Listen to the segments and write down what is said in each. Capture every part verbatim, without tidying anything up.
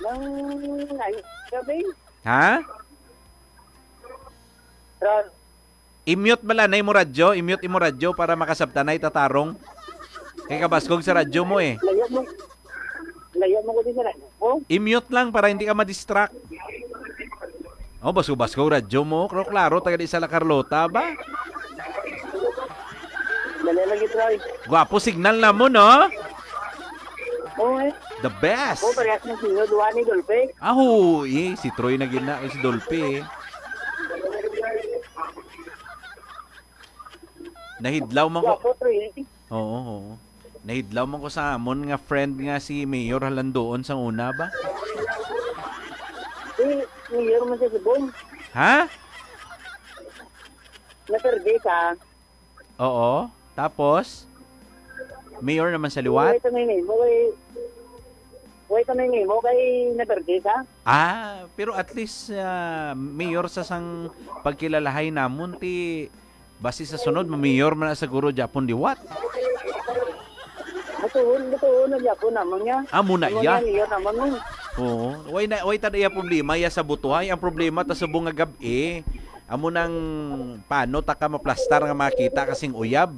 Nang, ay, gabi. Ha? Ron, I-mute malanay mo radyo, i-mute mo radyo para makasabtanay tatarong. Kay kabaskog sa radyo mo eh. layo mo. Layo mo ko din sa radyo ko. I-mute lang para hindi ka ma-distract. Oh, basko-basko radyo mo. Pero klaro, taga di sa La Carlota ba? Dali lagi, Troy. Gwapo signal na mo, no? Oo, eh. The best. Oo, parehas ng sinyo, duwa ni Dolpe. Aho, eh, si Troy na gina, si Dolphy eh. Nahidlaw man ko. Wapo, Troy. Oo, oo. Nahidlaw man ko sa amon nga friend nga si Mayor Halandoon sa una ba? Eh, ngayon mo sa Subong. Ha? Naperde ka. Oo. Tapos, Mayor naman sa liwat? Wait, may name mo kay... Wait, may name mo kay naperde ka. Ah, pero at least ah, Mayor sa sang pagkilalahay namon ti base sa sunod, Mayor man na siguro Japon liwat. Matuhon, matuhon na Japon naman niya. Ah, muna Naman ya. niya, naman mo. Oo. Way na way tada iya problema ya sa butuhay. Ang problema ta sa bunga gabi. Amo nang paano ta ka maplastar nga makita kasing uyab.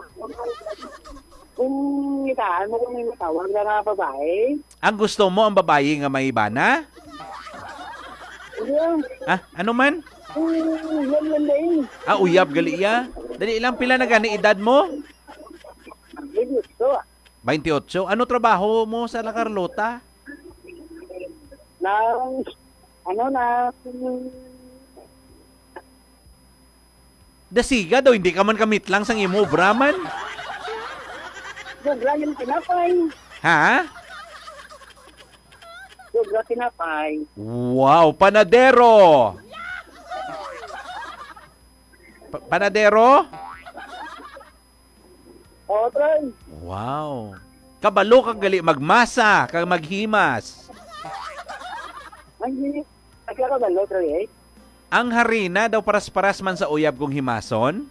Kung itaan mo kung may matawag na nga babae, Ang gusto mo ang babae nga may bana? hindi ah. Ah, ano man? Kung yan lang din. Ah, uyab gali iya. Dali ilang pila na gani edad mo? May gusto ah. twenty-eight. Ano trabaho mo sa La Carlota? Na, ano na, Dasiga daw, hindi ka man kamit lang sang imo, Brahman. sobra yung tinapay. Ha? Sobra tinapay. Wow, panadero! Pa- panadero? O, Troy. Wow. Kabalo kang gali magmasa, kang maghimas. Ay, nagkakabalo, Troy eh. Ang harina daw paras-paras man sa uyab kong himason.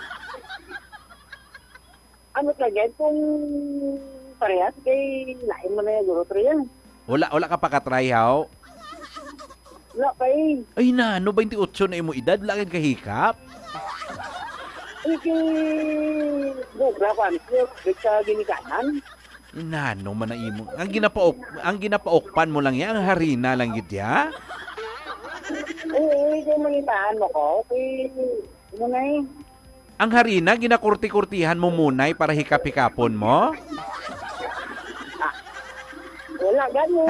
Ano talaga, kung parehas kay lain mo na yung guro, Troy yan. Wala, wala ka pa katry, haw? Wala kay, Ay na, no, twenty-eight na imo edad, wala kang kahikap. ay kay, sobra pa, big sa ginikanan. Nano man na imo. Ang ginapaok, ang ginapaokpan mo lang yan, ang harina lang gid ya. Oo, kung manitaan mo ko, kay, ano na eh, Ang harina, ginakurti-kurtihan mo munay para hikap-hikapon mo. wala ganun.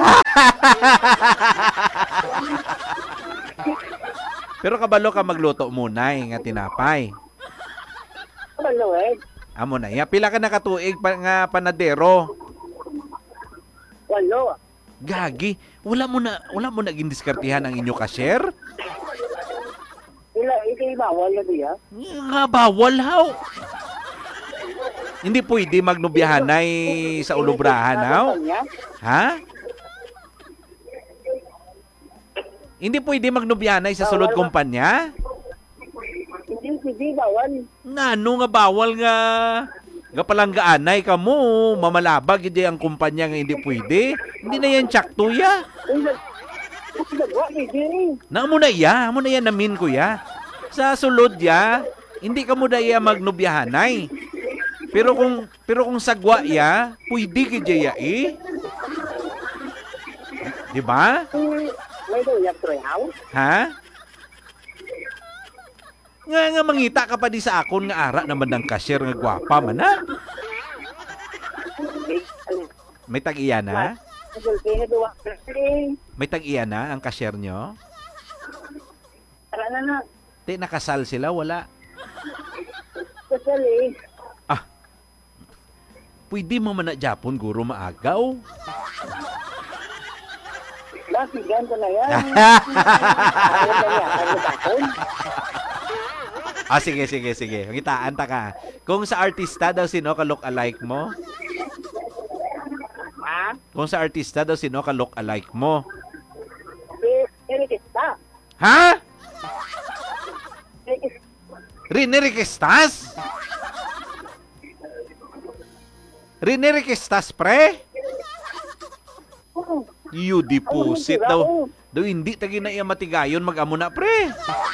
Pero kabalo ka magluto munay nga tinapay. Kabalo eh, Amo na ya. Pila ka nakatuig pa nga panadero. walo. Gagi, wala mo na wala mo na gindiskartihan ang inyo cashier? Ila, ikay bawal na diya. Nga bawal haw. Hindi pwede magnubyahanay sa ulubrahan haw. Ha? Hindi pwede magnubyahanay sa sulod kumpanya? Hindi, hindi, bawal. Nano nga bawal nga nga palanggaanay ka mo, mamalabag hindi ang kumpanya nga hindi pwede. Hindi na yan tsakto ya. Kung nag- kung nagwa, hindi. Na mo na iya, mo na yan namin kuya. Sa sulod ya, hindi ka mo na iya magnubyahanay. Pero kung pero kung sagwa ya, pwede kaya ya eh. Di ba? Kung may doyak, Troy, haw? Ha? Nga nga mangita ka pa di sa akon nga ara naman ng cashier nga gwapa man ha? Eh, ano, May tag-iya na? nagulpi na duwa. Eh, May tag-iya na ang cashier nyo? tara na na. Di nakasal sila, wala. Kasal eh. Pwede mo man na Japon, guro maagaw. Basigan ka na yan. Ayaw na yan, ayaw na takon. Ah, sige, sige, sige. Magitaan ta ka. Kung sa artista daw, sino ka look alike mo? Ha? Kung sa artista daw, sino ka look alike mo? Eh, Erikista. Ha? Erikista. Rene Requestas? Rene Requestas, pre? Oo, You deposit daw. Daw hindi tagi na iya matigayon mag-amo na pre.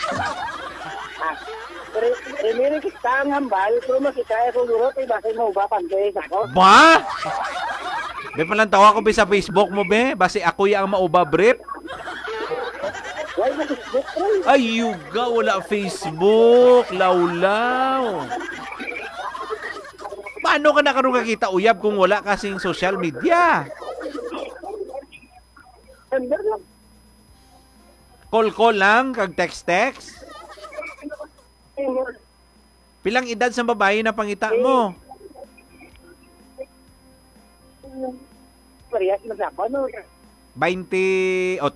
Pero remiri kita ang hambal, pero makita ko guro, tayo basta mo ba pag-guys ako? Ba? Be palang tawa ko be sa Facebook mo be, basi ako yang mauba brief. Why na Facebook, bro? Ay, yuga, wala Facebook. Lawlaw. Paano ka na karoon kakita uyab kung wala kasing social media? Sender lang. Call-call lang, kag text-text. Pilang edad sa babae na pangita mo? Parehas na sa ako, no? twenty-eight?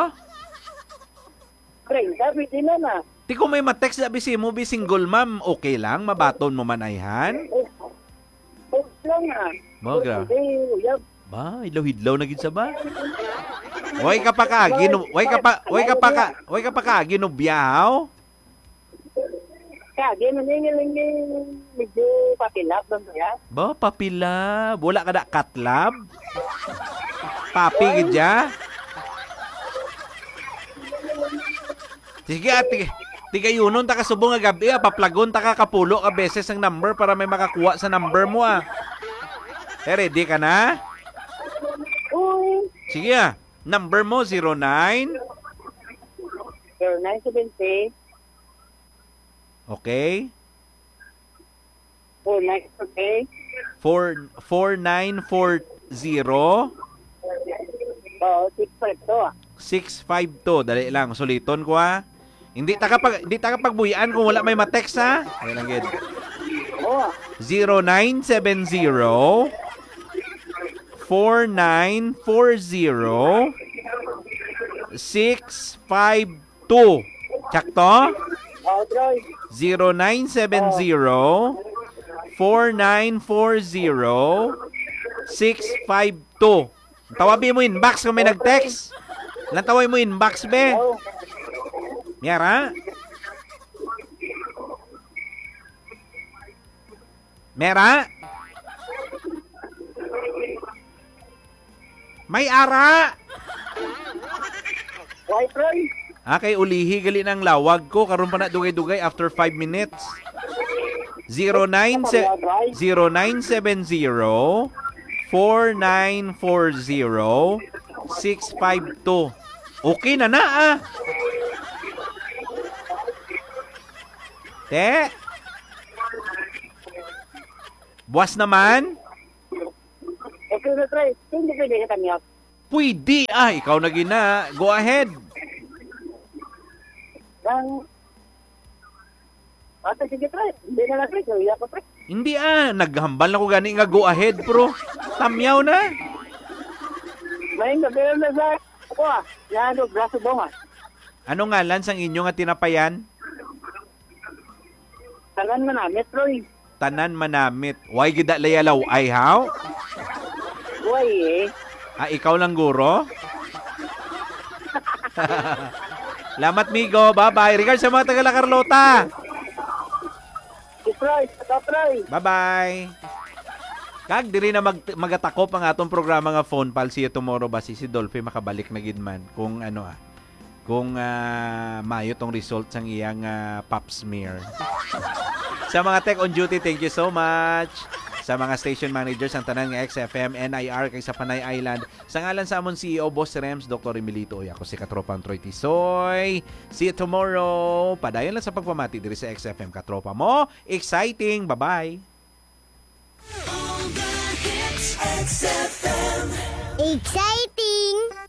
treinta, pwede na na. Ti kung may matext na bisi mo, be single ma'am, okay lang? Mabaton mo manayhan? Eh, okay lang ah. Magra. Eh, uyab. Ba, hilaw-hidlaw na gid sa ba? Way ka pa ka, ginu, way ka pa, way ka pa ka, way ka pa ka, ginubyaw? Kaya, di maningil-ingil medyo papilap doon kaya. Ba, papila, wala ka na katlab? Papi gid ya? Sige, ati, tiga yunon ta kasubong nga gabi, ah, paplagon ta ka kapulo ka beses ang number para may makakuha sa number mo ah. Eh, ready ka na? Uy, Sige ah, number mo zero nine. zero nine seven zero, Okay? four nine okay, four nine four zero oh, six five two ah. six five two. Dali lang, suliton ko ah. Hindi ta kapag hindi ta kapagbuyan kung wala may ma-text ha. Dali lang gid. Oo ah. zero nine seven zero four nine four zero six five two. Sakto? Oh, Troy. zero nine seven zero four nine four zero six five two. Tawabi mo inbox kung may nag-text. Lang taway mo inbox be. Oh, Mera? Mera? May ara! why, Troy? Ah, kay ulihi gali ng lawag ko. Karon pa na dugay-dugay after five minutes. zero nine seven zero four nine four zero six five two. Okay na na ah. Te? Buwas naman? Okay na, Troy. Hindi pwede ka taniyap. Pwede ah. Ikaw na gina. Go ahead. Nang... Ate, sige, Troy. Hindi na na, Troy. Kaya ko, Troy. Hindi ah. Naghambal na ko gani nga go ahead bro. Tamyaw na. May gabi na sa... Ako ah. Yan, braso bong ah. Ano ngalan sang inyo nga tinapayan? Talan mo namin, Troy. Tanan manamit. Why gida layalaw ay how? Why eh? Ah, ikaw lang guro? Lamat migo. Bye-bye. Regards sa mga taga La Carlota. Si Troy. Ito, Troy. Bye-bye. Kag diri na mag magatakop ang atong programa nga phone pal siya tomorrow ba si si Dolphy makabalik na gid man kung ano ah. Kung uh, mayo tong result sang iyang uh, pap smear. Sa mga tech on duty, thank you so much. Sa mga station managers ang tanan nga X F M, N I R kay sa Panay Island. Sa ngalan sa amon C E O Boss Rems, Doctor Emilito, ako si Katropang Troy Tisoy. See you tomorrow. Padayon lang sa pagpamati diri sa X F M Katropa mo. Exciting. Bye-bye. X F M. Exciting!